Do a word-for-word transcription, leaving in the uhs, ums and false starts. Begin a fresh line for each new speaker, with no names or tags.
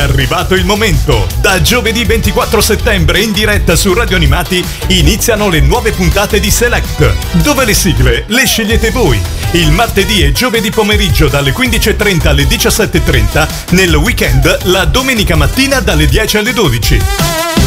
arrivato il momento. Da giovedì ventiquattro settembre in diretta su Radio Animati iniziano le nuove puntate di Select, dove le sigle le scegliete voi. Il martedì e giovedì pomeriggio dalle quindici e trenta alle diciassette e trenta, nel weekend la domenica mattina dalle dieci alle dodici.